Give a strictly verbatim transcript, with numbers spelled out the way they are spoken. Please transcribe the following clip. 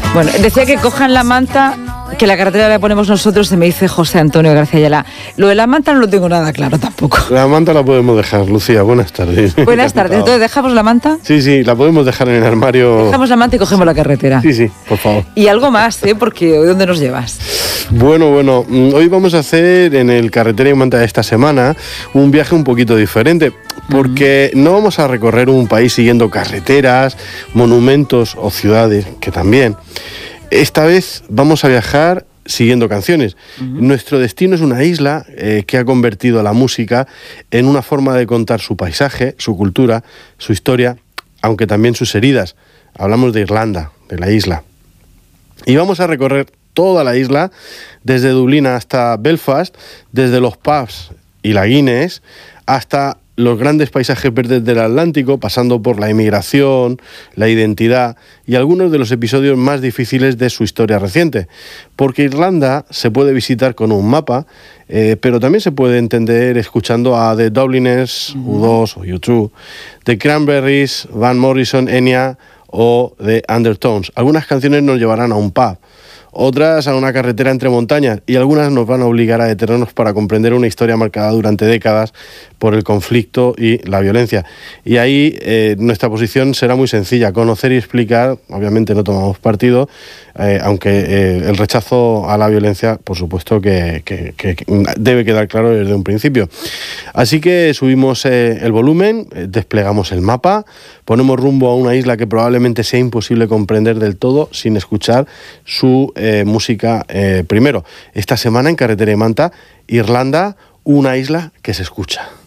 Bueno, decía que cojan la manta, que la carretera la ponemos nosotros, y me dice José Antonio García Ayala. Lo de la manta no lo tengo nada claro tampoco. La manta la podemos dejar, Lucía. Buenas tardes. Buenas tardes. Entonces, ¿dejamos la manta? Sí, sí, la podemos dejar en el armario. Dejamos la manta y cogemos la carretera. Sí, sí, por favor. Y algo más, ¿eh? Porque ¿hoy dónde nos llevas? Bueno, bueno, hoy vamos a hacer en el Carretera y Manta de esta semana un viaje un poquito diferente, porque no vamos a recorrer un país siguiendo carreteras, monumentos o ciudades, que también. Esta vez vamos a viajar siguiendo canciones. Uh-huh. Nuestro destino es una isla eh, que ha convertido la música en una forma de contar su paisaje, su cultura, su historia, aunque también sus heridas. Hablamos de Irlanda, de la isla. Y vamos a recorrer toda la isla, desde Dublín hasta Belfast, desde los pubs y la Guinness, hasta los grandes paisajes verdes del Atlántico, pasando por la inmigración, la identidad y algunos de los episodios más difíciles de su historia reciente. Porque Irlanda se puede visitar con un mapa, eh, pero también se puede entender escuchando a The Dubliners, uh-huh. U dos o U dos, The Cranberries, Van Morrison, Enya o The Undertones. Algunas canciones nos llevarán a un pub, otras a una carretera entre montañas, y algunas nos van a obligar a detenernos para comprender una historia marcada durante décadas por el conflicto y la violencia. Y ahí eh, nuestra posición será muy sencilla: conocer y explicar. Obviamente no tomamos partido, eh, aunque eh, el rechazo a la violencia, por supuesto que, que, que debe quedar claro desde un principio. Así que subimos eh, el volumen, eh, desplegamos el mapa, ponemos rumbo a una isla que probablemente sea imposible comprender del todo sin escuchar su eh, música eh, primero. Esta semana en Carretera y Manta, Irlanda, una isla que se escucha.